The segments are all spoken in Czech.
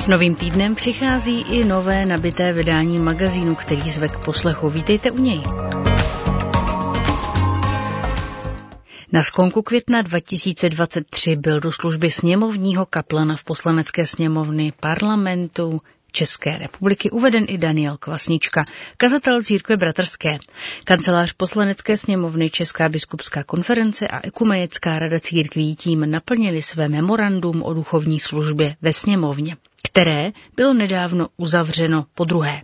Novým týdnem přichází i nové nabité vydání magazínu, který zve k poslechu. Vítejte u něj. Na sklonku května 2023 byl do služby sněmovního kaplana v Poslanecké sněmovny Parlamentu České republiky uveden i Daniel Kvasnička, kazatel církve bratrské. Kancelář Poslanecké sněmovny, Česká biskupská konference a Ekumenická rada církví tím naplnili své memorandum o duchovní službě ve sněmovně, které bylo nedávno uzavřeno podruhé.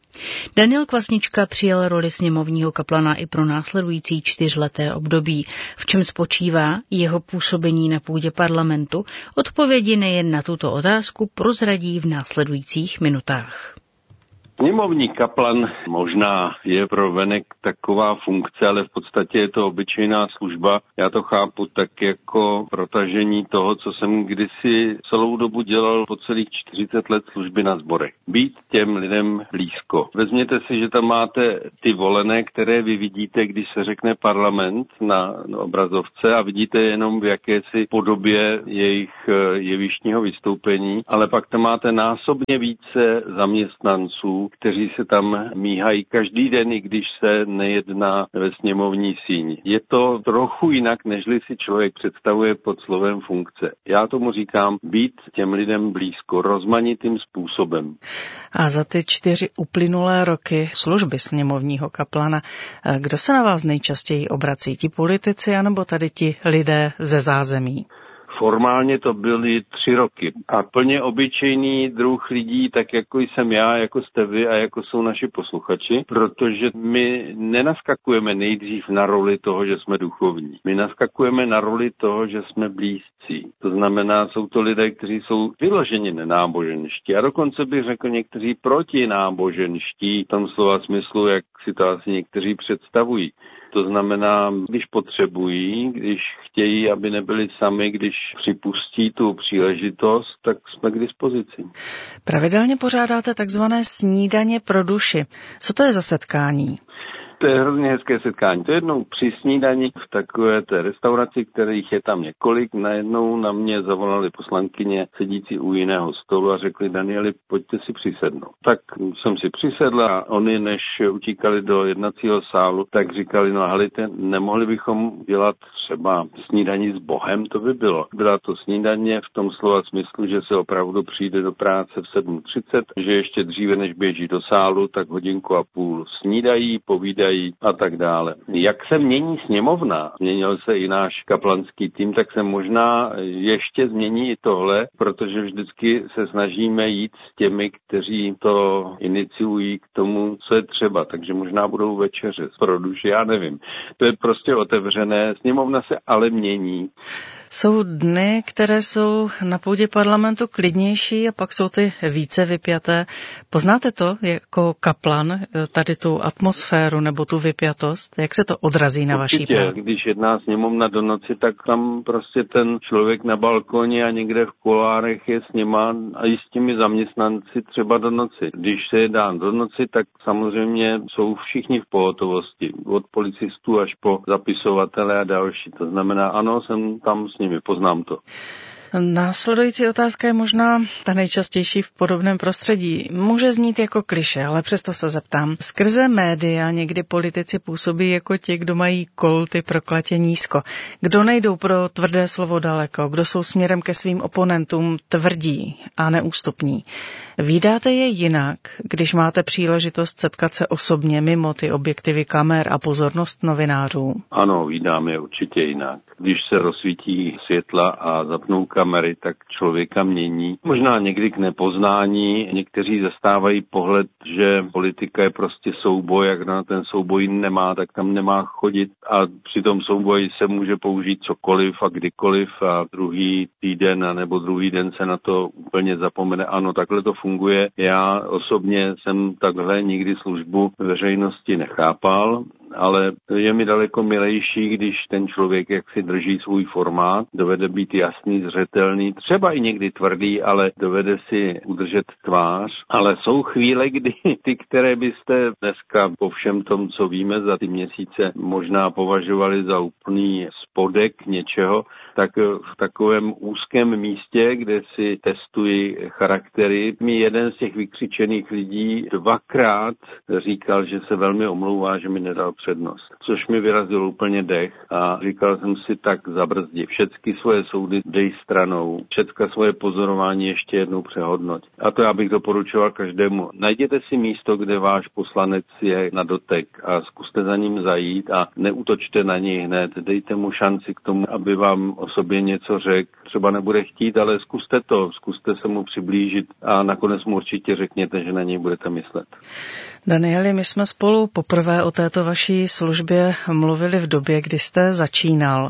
Daniel Kvasnička přijal roli sněmovního kaplana i pro následující 4leté období. V čem spočívá jeho působení na půdě parlamentu? Odpovědi nejen na tuto otázku prozradí v následujících minutách. Sněmovní kaplan možná je pro venek taková funkce, ale v podstatě je to obyčejná služba. Já to chápu tak jako protažení toho, co jsem kdysi celou dobu dělal po celých 40 let služby na sborech. Být těm lidem blízko. Vezměte si, že tam máte ty volené, které vy vidíte, když se řekne parlament na obrazovce a vidíte jenom v jakési podobě jejich jevištního vystoupení, ale pak tam máte násobně více zaměstnanců, kteří se tam míhají každý den, i když se nejedná ve sněmovní síni. Je to trochu jinak, nežli si člověk představuje pod slovem funkce. Já tomu říkám být těm lidem blízko, rozmanitým způsobem. A za ty 4 uplynulé roky služby sněmovního kaplana, kdo se na vás nejčastěji obrací? Ti politici, anebo tady ti lidé ze zázemí? Formálně to byly 3 roky. A plně obyčejný druh lidí, tak jako jsem já, jako jste vy a jako jsou naši posluchači, protože my nenaskakujeme nejdřív na roli toho, že jsme duchovní. My naskakujeme na roli toho, že jsme blízcí. To znamená, jsou to lidé, kteří jsou vyloženě nenáboženští. A dokonce bych řekl někteří protináboženští v tom slova smyslu, jak si to asi někteří představují. To znamená, když potřebují, když chtějí, aby nebyli sami, když připustí tu příležitost, tak jsme k dispozici. Pravidelně pořádáte takzvané snídaně pro duši. Co to je za setkání? To je hrozně hezké setkání. To je jednou při snídani v takové té restauraci, kterých je tam několik. Najednou na mě zavolali poslankyně sedící u jiného stolu a řekli: Danieli, pojďte si přisednout. Tak jsem si přisedl a oni, než utíkali do jednacího sálu, tak říkali: no helejte, nemohli bychom dělat třeba snídaní s Bohem, to by bylo. Byla to snídaně v tom slova smyslu, že se opravdu přijde do práce v 7:30, že ještě dříve, než běží do sálu, tak 1,5 hodiny snídají, povídají a tak dále. Jak se mění sněmovna, změnil se i náš kaplanský tým, tak se možná ještě změní i tohle, protože vždycky se snažíme jít s těmi, kteří to iniciují k tomu, co je třeba. Takže možná budou večeře pro duši, já nevím. To je prostě otevřené. Sněmovna se ale mění. Jsou dny, které jsou na půdě parlamentu klidnější a pak jsou ty více vypjaté. Poznáte to jako kaplan, tady tu atmosféru nebo tu vypjatost? Jak se to odrazí na vaší práci? Když jedná sněmovna do noci, tak tam prostě ten člověk na balkoně a někde v kuloárech je s nima a i s těmi zaměstnanci třeba do noci. Když se jedná do noci, tak samozřejmě jsou všichni v pohotovosti. Od policistů až po zapisovatele a další. To znamená, ano, jsem tam s nimi, poznám to. Následující otázka je možná ta nejčastější v podobném prostředí. Může znít jako klišé, ale přesto se zeptám. Skrze média někdy politici působí jako ti, kdo mají kolty proklatě nízko. Kdo nejdou pro tvrdé slovo daleko, kdo jsou směrem ke svým oponentům tvrdí a neústupní. Vídáte je jinak, když máte příležitost setkat se osobně mimo ty objektivy kamer a pozornost novinářů? Ano, vídám je určitě jinak. Když se rozsvítí světla a zapnou kamery, tak člověka mění. Možná někdy k nepoznání. Někteří zastávají pohled, že politika je prostě souboj, jak na ten souboj nemá, tak tam nemá chodit a při tom souboji se může použít cokoliv a kdykoliv a druhý týden nebo druhý den se na to úplně zapomene. Ano, takhle to funguje. Já osobně jsem takhle nikdy službu veřejnosti nechápal, ale je mi daleko milejší, když ten člověk jak si drží svůj formát, dovede být jasný, zřetelný, třeba i někdy tvrdý, ale dovede si udržet tvář. Ale jsou chvíle, kdy ty, které byste dneska po všem tom, co víme za ty měsíce, možná považovali za úplný spodek něčeho, tak v takovém úzkém místě, kde si testuji charaktery, mi jeden z těch vykřičených lidí 2krát říkal, že se velmi omlouvá, že mi nedal přednost. Což mi vyrazilo úplně dech a říkal jsem si, tak zabrzdi. Všechny svoje soudy dej stranou. Všechna svoje pozorování ještě jednou přehodnoť. A to já bych doporučoval každému. Najděte si místo, kde váš poslanec je na dotek a zkuste za ním zajít a neútočte na něj hned. Dejte mu šanci k tomu, aby vám o sobě něco řekl. Třeba nebude chtít, ale zkuste se mu přiblížit a nakonec mu určitě řekněte, že na něj budete myslet. Danieli, my jsme spolu poprvé o této vaší službě mluvili v době, kdy jste začínal.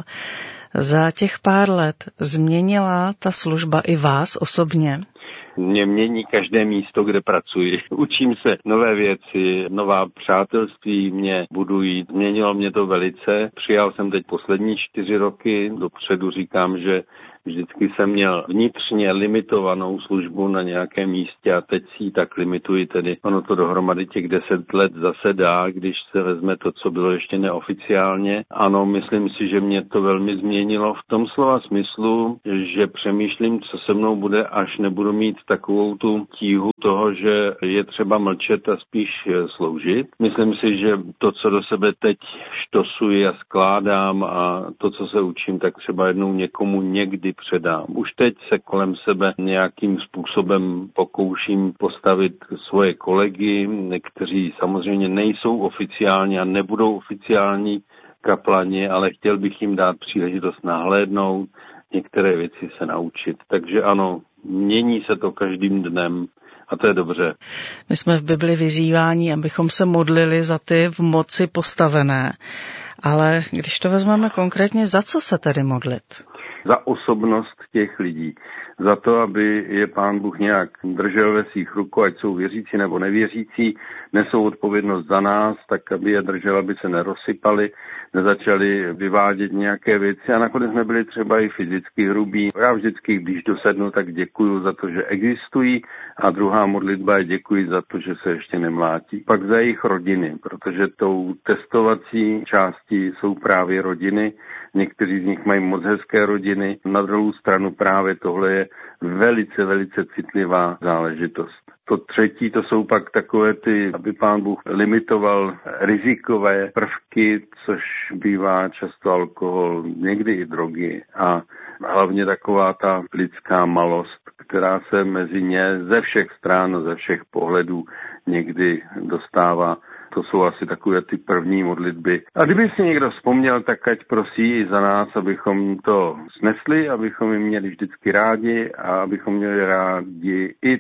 Za těch pár let změnila ta služba i vás osobně? Mě mění každé místo, kde pracuji. Učím se nové věci, nová přátelství mě budují. Změnilo mě to velice. Přijal jsem teď poslední 4 roky. Dopředu říkám, že vždycky jsem měl vnitřně limitovanou službu na nějakém místě a teď si ji tak limituji, tedy ono to dohromady těch 10 let zase dá, když se vezme to, co bylo ještě neoficiálně. Ano, myslím si, že mě to velmi změnilo v tom slova smyslu, že přemýšlím, co se mnou bude, až nebudu mít takovou tu tíhu toho, že je třeba mlčet a spíš sloužit. Myslím si, že to, co do sebe teď štosuji a skládám a to, co se učím, tak třeba jednou někomu někdy předám. Už teď se kolem sebe nějakým způsobem pokouším postavit svoje kolegy, kteří samozřejmě nejsou oficiální a nebudou oficiální kaplani, ale chtěl bych jim dát příležitost nahlédnout, některé věci se naučit. Takže ano, mění se to každým dnem. A to je dobře. My jsme v Bibli vyzýváni, abychom se modlili za ty v moci postavené. Ale když to vezmeme konkrétně, za co se tedy modlit? Za osobnost těch lidí. Za to, aby je Pán Bůh nějak držel ve svých rukou, ať jsou věřící nebo nevěřící, nesou odpovědnost za nás, tak aby je držel, aby se nerozsypali, nezačali vyvádět nějaké věci a nakonec nebyli třeba i fyzicky hrubí. Já vždycky, když dosednu, tak děkuju za to, že existují a druhá modlitba je děkuji za to, že se ještě nemlátí. Pak za jejich rodiny, protože tou testovací částí jsou právě rodiny. Někteří z nich mají moc hezké rodiny. Na druhou stranu právě tohle je velice, velice citlivá záležitost. To třetí, to jsou pak takové ty, aby Pán Bůh limitoval rizikové prvky, což bývá často alkohol, někdy i drogy a hlavně taková ta lidská malost, která se mezi ně ze všech stran, ze všech pohledů někdy dostává. To jsou asi takové ty první modlitby. A kdyby si někdo vzpomněl, tak ať prosí i za nás, abychom to snesli, abychom je měli vždycky rádi a abychom měli rádi i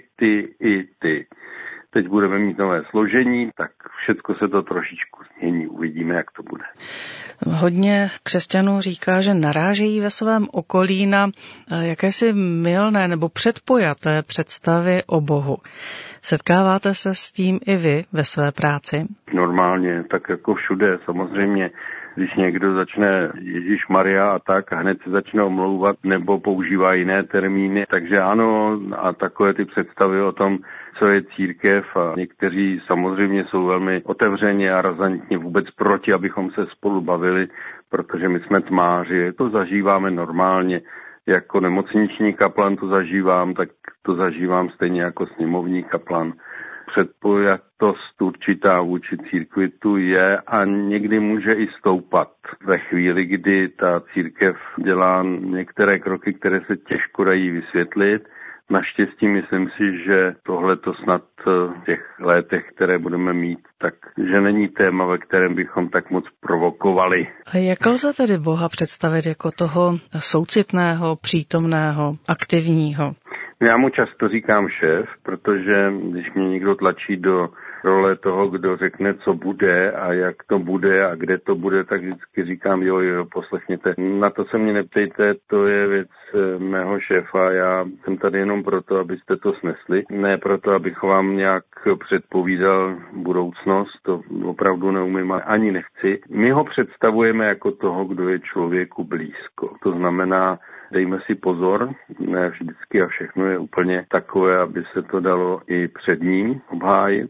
ty. Teď budeme mít nové složení, tak všechno se to trošičku změní. Uvidíme, jak to bude. Hodně křesťanů říká, že narážejí ve svém okolí na jakési mylné nebo předpojaté představy o Bohu. Setkáváte se s tím i vy ve své práci? Normálně, tak jako všude, samozřejmě. Když někdo začne Ježíš Maria a tak a hned se začne omlouvat nebo používá jiné termíny, takže ano, a takové ty představy o tom, co je církev a někteří samozřejmě jsou velmi otevřeně a razantně vůbec proti, abychom se spolu bavili, protože my jsme tmáři, to zažíváme normálně. Jako nemocniční kaplan to zažívám, tak to zažívám stejně jako sněmovní kaplan. Předpojatost určitá vůči církvi tu je a někdy může i stoupat ve chvíli, kdy ta církev dělá některé kroky, které se těžko dají vysvětlit. Naštěstí myslím si, že tohle to snad v těch letech, které budeme mít, takže není téma, ve kterém bychom tak moc provokovali. A jak lze tedy Boha představit jako toho soucitného, přítomného, aktivního? Já mu často říkám šéf, protože když mě někdo tlačí do role toho, kdo řekne, co bude a jak to bude a kde to bude, tak vždycky říkám, jo, poslechněte. Na to se mě neptejte, to je věc mého šéfa, já jsem tady jenom proto, abyste to snesli, ne proto, abych vám nějak předpovídal budoucnost, to opravdu neumím a ani nechci. My ho představujeme jako toho, kdo je člověku blízko. To znamená, dejme si pozor, ne vždycky a všechno je úplně takové, aby se to dalo i před ním obhájit.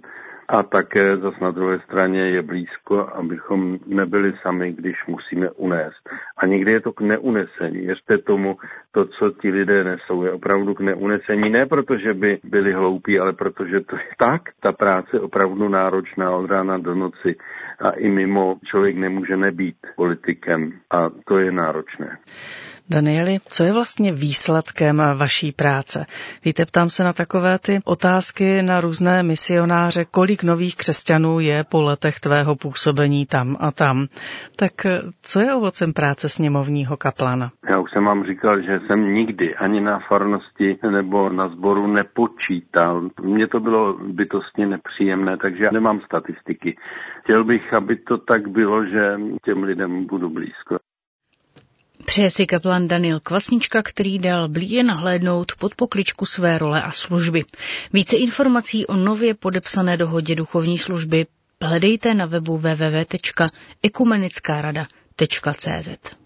A také zas na druhé straně je blízko, abychom nebyli sami, když musíme unést. A někdy je to k neunesení. Věřte tomu, to, co ti lidé nesou, je opravdu k neunesení. Ne protože by byli hloupí, ale protože to je tak. Ta práce je opravdu náročná od rána do noci. A i mimo člověk nemůže nebýt politikem. A to je náročné. Danieli, co je vlastně výsledkem vaší práce? Víte, ptám se na takové ty otázky na různé misionáře, kolik nových křesťanů je po letech tvého působení tam a tam. Tak co je ovocem práce sněmovního kaplana? Já už jsem vám říkal, že jsem nikdy ani na farnosti nebo na sboru nepočítal. Mně to bylo bytostně nepříjemné, takže já nemám statistiky. Chtěl bych, aby to tak bylo, že těm lidem budu blízko. Přeje si kaplan Daniel Kvasnička, který dal blíže nahlédnout pod pokličku své role a služby. Více informací o nově podepsané dohodě duchovní služby hledejte na webu www.ekumenickarada.cz.